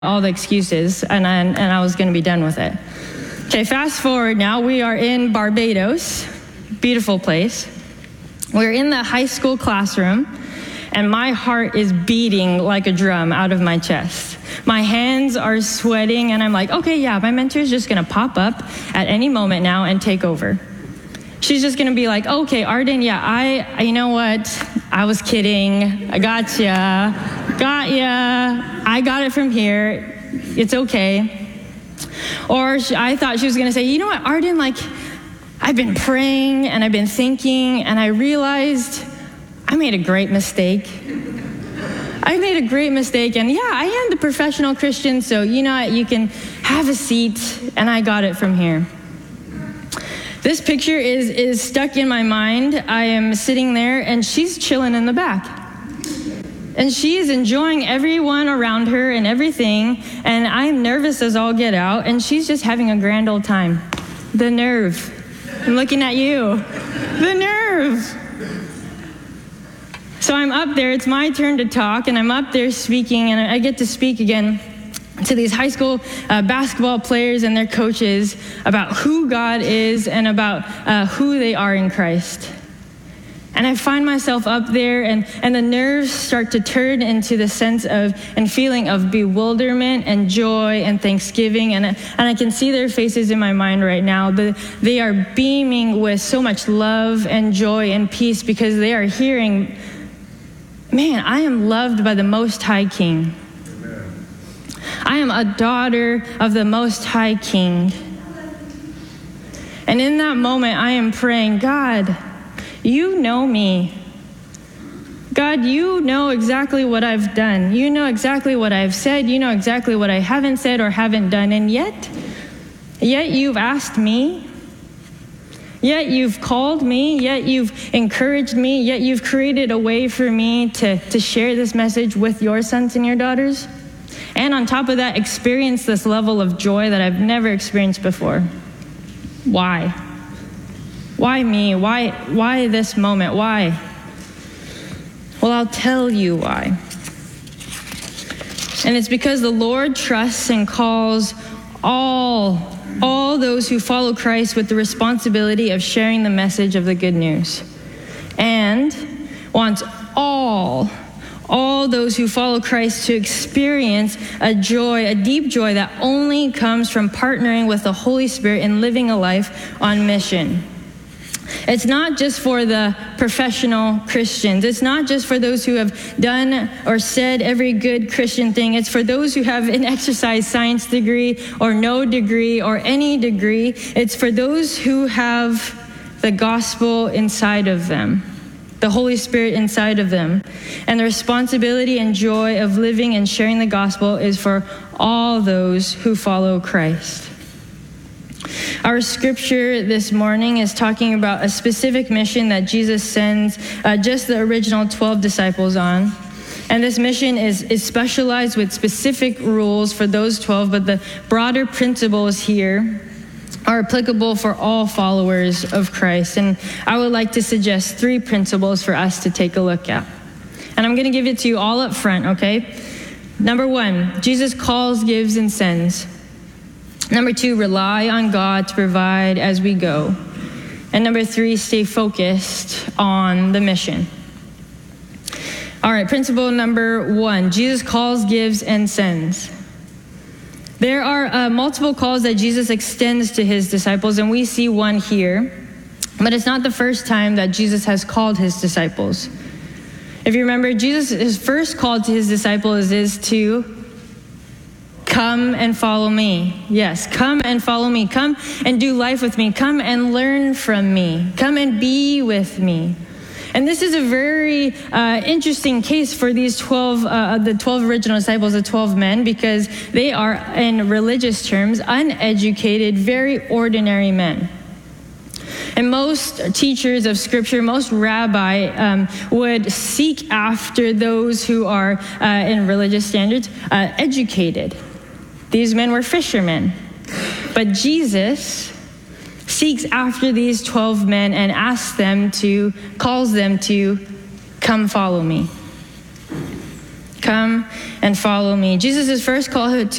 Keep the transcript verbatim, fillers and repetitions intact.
all the excuses, and I, and I was going to be done with it. Okay, fast forward now. We are in Barbados, beautiful place. We're in the high school classroom, and my heart is beating like a drum out of my chest. My hands are sweating, and I'm like, okay, yeah, my mentor is just going to pop up at any moment now and take over. She's just going to be like, okay, Arden, yeah, I, you know what? I was kidding. I got ya. Got ya. I got it from here. It's okay. Or she, I thought she was going to say, you know what, Arden, like, I've been praying and I've been thinking, and I realized I made a great mistake. I made a great mistake, and yeah, I am the professional Christian, so you know what, you can have a seat, and I got it from here. This picture is, is stuck in my mind. I am sitting there, and she's chilling in the back. And she is enjoying everyone around her and everything, and I'm nervous as all get out, and she's just having a grand old time. The nerve. I'm looking at you. The nerve. So I'm up there. It's my turn to talk, and I'm up there speaking, and I get to speak again to these high school uh, basketball players and their coaches about who God is and about uh, who they are in Christ. And I find myself up there, and, and the nerves start to turn into the sense of and feeling of bewilderment and joy and thanksgiving. And, and I can see their faces in my mind right now. The, they are beaming with so much love and joy and peace because they are hearing, man, I am loved by the Most High King. I am a daughter of the Most High King. And in that moment, I am praying, God, you know me. God, you know exactly what I've done. You know exactly what I've said. You know exactly what I haven't said or haven't done. And yet, yet you've asked me. Yet you've called me. Yet you've encouraged me. Yet you've created a way for me to, to share this message with your sons and your daughters. And on top of that, experience this level of joy that I've never experienced before. Why? Why me? Why, why this moment? Why? Well, I'll tell you why. And it's because the Lord trusts and calls all, all those who follow Christ with the responsibility of sharing the message of the good news. And wants all all those who follow Christ to experience a joy, a deep joy that only comes from partnering with the Holy Spirit and living a life on mission. It's not just for the professional Christians. It's not just for those who have done or said every good Christian thing. It's for those who have an exercise science degree or no degree or any degree. It's for those who have the gospel inside of them, the Holy Spirit inside of them. And the responsibility and joy of living and sharing the gospel is for all those who follow Christ. Our scripture this morning is talking about a specific mission that Jesus sends uh, just the original twelve disciples on. And this mission is, is specialized with specific rules for those twelve, but the broader principles here are applicable for all followers of Christ. And I would like to suggest three principles for us to take a look at. And I'm going to give it to you all up front, okay? Number one, Jesus calls, gives, and sends. Number two, rely on God to provide as we go. And number three, stay focused on the mission. All right, principle number one, Jesus calls, gives, and sends. There are uh, multiple calls that Jesus extends to his disciples, and we see one here. But it's not the first time that Jesus has called his disciples. If you remember, Jesus, his first call to his disciples is to come and follow me. Yes, come and follow me. Come and do life with me. Come and learn from me. Come and be with me. And this is a very uh, interesting case for these twelve, uh, the twelve original disciples, the twelve men, because they are, in religious terms, uneducated, very ordinary men. And most teachers of Scripture, most rabbi um, would seek after those who are, uh, in religious standards, uh, educated. These men were fishermen. But Jesus seeks after these twelve men and asks them to, calls them to come follow me. Come and follow me. Jesus' first call to